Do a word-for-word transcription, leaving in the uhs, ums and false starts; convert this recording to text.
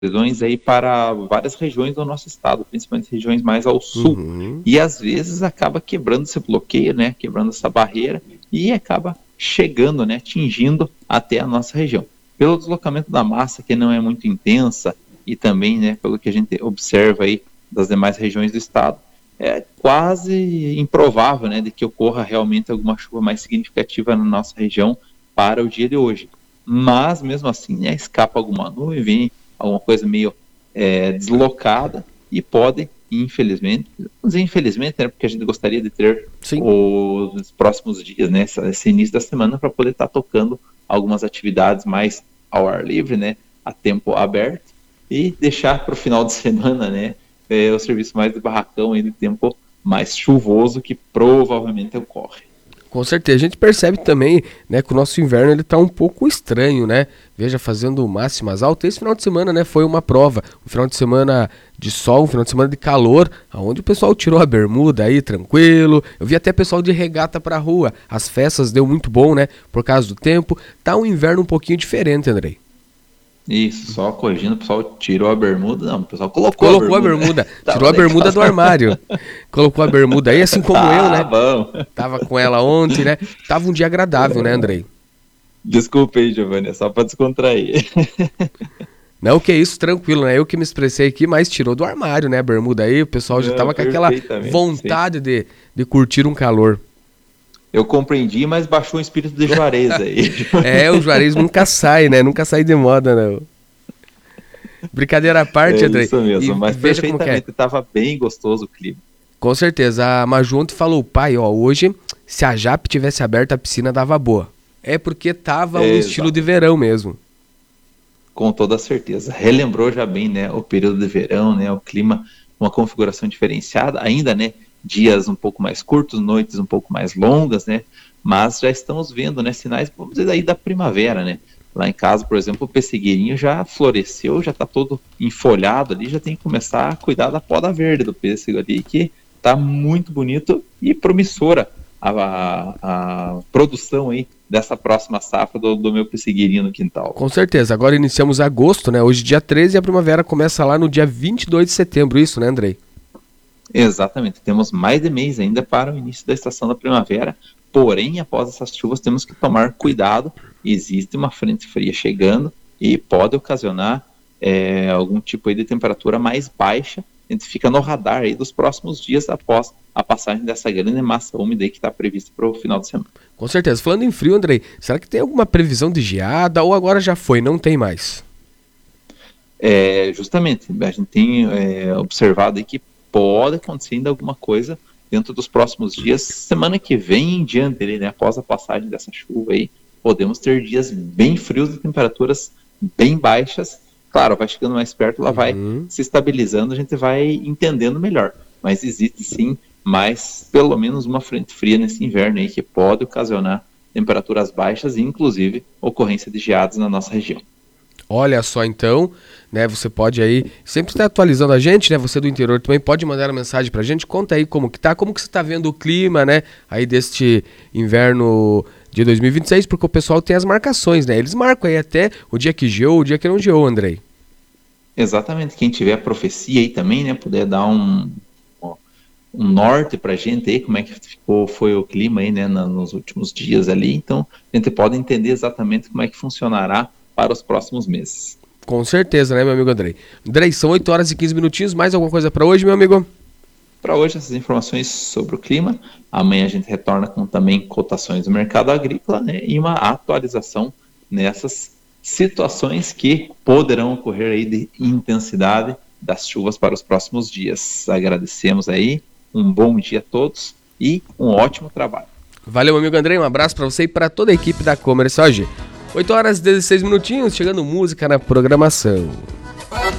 previsões aí para várias regiões do nosso estado, principalmente regiões mais ao sul, Uhum. e às vezes acaba quebrando esse bloqueio, né, quebrando essa barreira, e acaba chegando, né, atingindo até a nossa região. Pelo deslocamento da massa, que não é muito intensa, e também, né, pelo que a gente observa aí das demais regiões do estado, é quase improvável, né, de que ocorra realmente alguma chuva mais significativa na nossa região para o dia de hoje. Mas, mesmo assim, né, escapa alguma nuvem, alguma coisa meio é, deslocada, e pode, infelizmente, vamos dizer infelizmente, né, porque a gente gostaria de ter Sim. os próximos dias, né, esse início da semana, para poder estar tocando algumas atividades mais ao ar livre, né, a tempo aberto, e deixar para o final de semana, né, é, o serviço mais de barracão aí de tempo mais chuvoso que provavelmente ocorre. Com certeza, a gente percebe também, né, que o nosso inverno ele tá um pouco estranho, né? Veja, fazendo máximas altas. Esse final de semana, né, foi uma prova. Um final de semana de sol, um final de semana de calor, onde o pessoal tirou a bermuda aí, tranquilo. Eu vi até pessoal de regata pra rua. As festas deu muito bom, né, por causa do tempo. Tá um inverno um pouquinho diferente, Andrei. Isso, só corrigindo, o pessoal tirou a bermuda, não, o pessoal colocou, Colocou a bermuda. a bermuda, Tava tirou a legal. bermuda do armário. Colocou a bermuda aí, assim como Ah, eu, né? bom. Tava com ela ontem, né? Tava um dia agradável, né, Andrei? Desculpa aí, Giovanni, é só para descontrair. Não, que isso, tranquilo, né? Eu que me expressei aqui, mas tirou do armário, né? A bermuda aí, o pessoal já Não, tava com aquela perfeitamente, vontade de, de curtir um calor. Eu compreendi, mas baixou o espírito de Juarez aí. É, o Juarez nunca sai, né? Nunca sai de moda, não. Brincadeira à parte, É Andrei. isso mesmo, E mas veja como que é. perfeitamente, estava bem gostoso o clima. Com certeza. A Maju ontem falou, pai, ó, hoje, se a Jape tivesse aberta, a piscina dava boa. É porque tava um Exato. estilo de verão mesmo. Com toda certeza. Relembrou já bem, né, o período de verão, né, o clima, uma configuração diferenciada, ainda, né, dias um pouco mais curtos, noites um pouco mais longas, né, mas já estamos vendo, né, sinais, vamos dizer, aí da primavera, né. Lá em casa, por exemplo, o pessegueirinho já floresceu, já está todo enfolhado ali, já tem que começar a cuidar da poda verde do pêssego ali, que está muito bonito e promissora a, a, a produção aí dessa próxima safra do, do meu pessegueirinho no quintal. Com certeza. Agora iniciamos agosto, né? Hoje dia treze e a primavera começa lá no dia vinte e dois de setembro, isso, né, Andrei? Exatamente. Temos mais de mês ainda para o início da estação da primavera, porém, após essas chuvas, temos que tomar cuidado. Existe uma frente fria chegando e pode ocasionar é, algum tipo aí de temperatura mais baixa. A gente fica no radar aí dos próximos dias após a passagem dessa grande massa úmida aí que está prevista para o final de semana. Com certeza. Falando em frio, Andrei, será que tem alguma previsão de geada ou agora já foi, não tem mais? É, justamente, a gente tem é, observado aí que pode acontecer ainda alguma coisa dentro dos próximos dias. Semana que vem em diante, né, após a passagem dessa chuva aí, podemos ter dias bem frios e temperaturas bem baixas. Claro, vai chegando mais perto, ela vai Uhum. se estabilizando, a gente vai entendendo melhor. Mas existe sim mais pelo menos uma frente fria nesse inverno aí que pode ocasionar temperaturas baixas e inclusive ocorrência de geadas na nossa região. Olha só então, né, você pode aí sempre estar atualizando a gente, né, você do interior também pode mandar uma mensagem pra gente, conta aí como que tá, como que você tá vendo o clima, né, aí deste inverno de dois mil e vinte e seis, porque o pessoal tem as marcações, né, eles marcam aí até o dia que geou, o dia que não geou, Andrei. Exatamente, quem tiver a profecia aí também, né, puder dar um, um norte pra gente aí, como é que ficou, foi o clima aí, né, nos últimos dias ali, então a gente pode entender exatamente como é que funcionará para os próximos meses. Com certeza, né, meu amigo Andrei? Andrei, são oito horas e quinze minutinhos, mais alguma coisa para hoje, meu amigo? Para hoje, essas informações sobre o clima. Amanhã a gente retorna com também cotações do mercado agrícola, né, e uma atualização nessas situações que poderão ocorrer aí de intensidade das chuvas para os próximos dias. Agradecemos aí, um bom dia a todos e um ótimo trabalho. Valeu, meu amigo Andrei, um abraço para você e para toda a equipe da Commerce hoje. oito horas e dezesseis minutinhos, chegando música na programação.